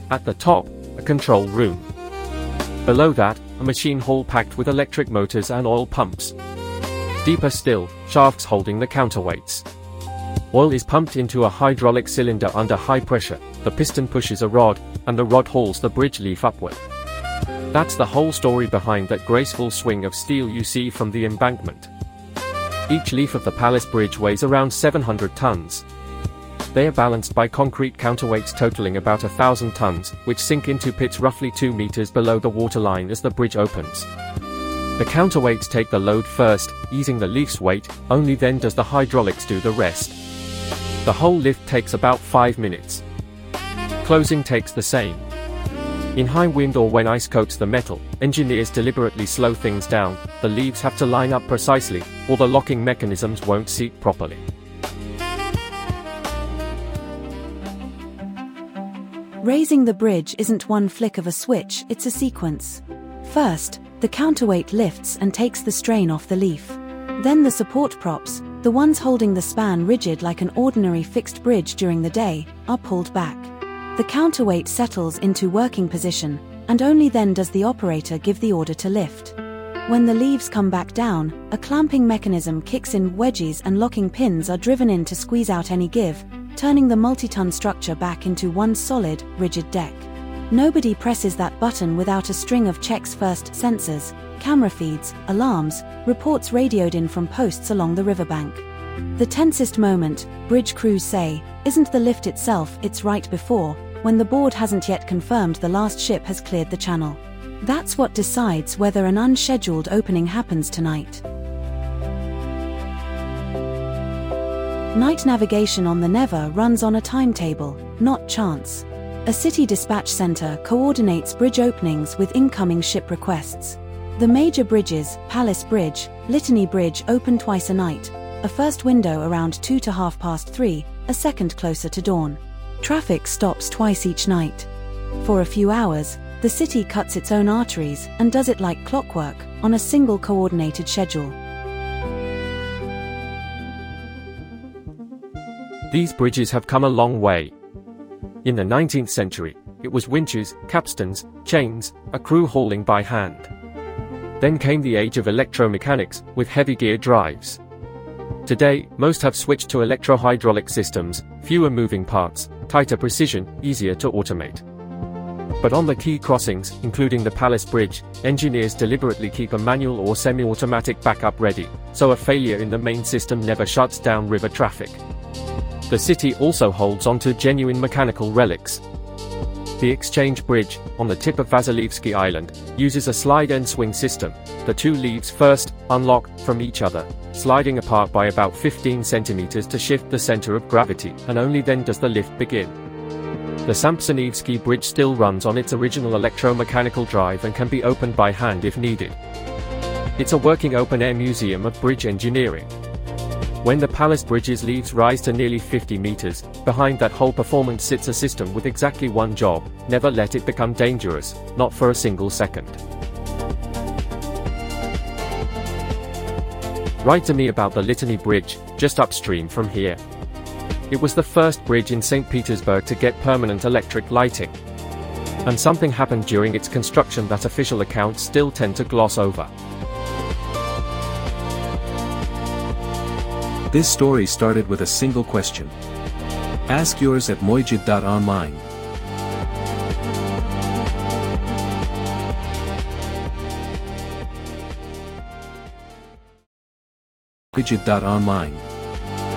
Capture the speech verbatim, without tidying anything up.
At the top, a control room. Below that, a machine hall packed with electric motors and oil pumps. Deeper still, shafts holding the counterweights. Oil is pumped into a hydraulic cylinder under high pressure, the piston pushes a rod, and the rod hauls the bridge leaf upward. That's the whole story behind that graceful swing of steel you see from the embankment. Each leaf of the Palace Bridge weighs around seven hundred tons. They are balanced by concrete counterweights totaling about a thousand tons, which sink into pits roughly two meters below the waterline as the bridge opens. The counterweights take the load first, easing the leaf's weight, only then does the hydraulics do the rest. The whole lift takes about five minutes. Closing takes the same. In high wind or when ice coats the metal, engineers deliberately slow things down, the leaves have to line up precisely, or the locking mechanisms won't seat properly. Raising the bridge isn't one flick of a switch, it's a sequence. First, the counterweight lifts and takes the strain off the leaf. Then the support props, the ones holding the span rigid like an ordinary fixed bridge during the day, are pulled back. The counterweight settles into working position, and only then does the operator give the order to lift. When the leaves come back down, a clamping mechanism kicks in, wedges and locking pins are driven in to squeeze out any give, turning the multi-ton structure back into one solid, rigid deck. Nobody presses that button without a string of checks first: sensors, camera feeds, alarms, reports radioed in from posts along the riverbank. The tensest moment, bridge crews say, isn't the lift itself, it's right before, when the board hasn't yet confirmed the last ship has cleared the channel. That's what decides whether an unscheduled opening happens tonight. Night navigation on the Never runs on a timetable, not chance. A city dispatch center coordinates bridge openings with incoming ship requests. The major bridges, Palace Bridge, Litany Bridge, open twice a night, a first window around two to half past three, a second closer to dawn. Traffic stops twice each night. For a few hours, the city cuts its own arteries and does it like clockwork, on a single coordinated schedule. These bridges have come a long way. In the nineteenth century, it was winches, capstans, chains, a crew hauling by hand. Then came the age of electromechanics, with heavy gear drives. Today, most have switched to electro-hydraulic systems, fewer moving parts, tighter precision, easier to automate. But on the key crossings, including the Palace Bridge, engineers deliberately keep a manual or semi-automatic backup ready, so a failure in the main system never shuts down river traffic. The city also holds onto genuine mechanical relics. The Exchange Bridge, on the tip of Vasilevsky Island, uses a slide and swing system. The two leaves first unlock from each other, sliding apart by about fifteen centimeters to shift the center of gravity, and only then does the lift begin. The Samsonevsky Bridge still runs on its original electromechanical drive and can be opened by hand if needed. It's a working open-air museum of bridge engineering. When the Palace Bridge's leaves rise to nearly fifty meters, behind that whole performance sits a system with exactly one job: never let it become dangerous, not for a single second. Write to me about the Litany Bridge, just upstream from here. It was the first bridge in Saint Petersburg to get permanent electric lighting. And something happened during its construction that official accounts still tend to gloss over. This story started with a single question. Ask yours at mojid dot online. mojid dot online